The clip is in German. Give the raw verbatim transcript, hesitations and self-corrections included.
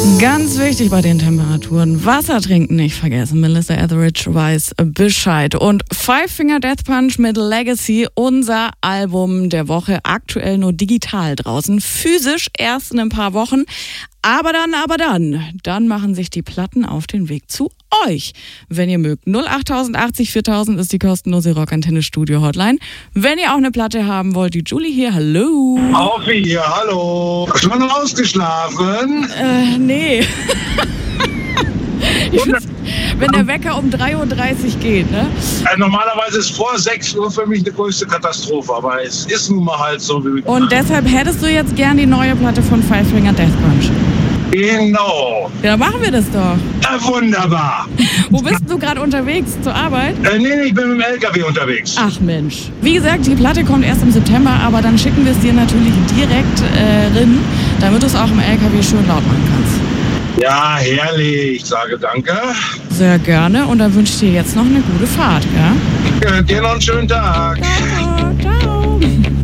Ganz wichtig bei den Temperaturen, Wasser trinken nicht vergessen. Melissa Etheridge weiß Bescheid. Und Five Finger Death Punch mit Legacy, unser Album der Woche, aktuell nur digital draußen, physisch erst in ein paar Wochen. Aber dann, aber dann, dann machen sich die Platten auf den Weg zu euch, wenn ihr mögt. null acht achtzig viertausend ist die kostenlose Rockantenne Studio Hotline. Wenn ihr auch eine Platte haben wollt, die Julie hier, hallo. Aufi hier, hallo. Schon ausgeschlafen? Äh, nee. Ich, wenn der Wecker um drei Uhr dreißig geht, ne? Äh, normalerweise ist vor sechs Uhr für mich eine größte Katastrophe, aber es ist nun mal halt so. Wie Und deshalb hättest du jetzt gern die neue Platte von Five Finger Death Punch. Genau. Ja, dann machen wir das doch. Ja, wunderbar. Wo bist du gerade unterwegs? Zur Arbeit? Äh, nee, nee, ich bin mit dem L K W unterwegs. Ach Mensch. Wie gesagt, die Platte kommt erst im September, aber dann schicken wir es dir natürlich direkt äh, rein, damit du es auch im L K W schön laut machen kannst. Ja, herrlich. Ich sage danke. Sehr gerne. Und dann wünsche ich dir jetzt noch eine gute Fahrt, ja? Äh, dir noch einen schönen Tag. Ciao. Ciao.